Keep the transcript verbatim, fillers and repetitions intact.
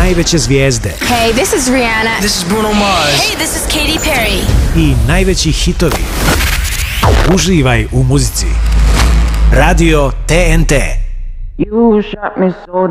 najveće zvijezde. Hey, this is Rihanna. This is Bruno Mars. Hey, this is Katy Perry. I najveći hitovi. Uživaj u muzici. Radio T N T. You shot me so